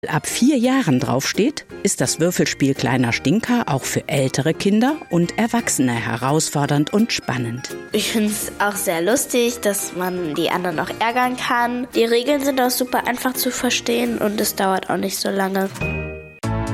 ab 4 Jahren draufsteht, ist das Würfelspiel Kleiner Stinker auch für ältere Kinder und Erwachsene herausfordernd und spannend. Ich finde es auch sehr lustig, dass man die anderen auch ärgern kann. Die Regeln sind auch super einfach zu verstehen und es dauert auch nicht so lange.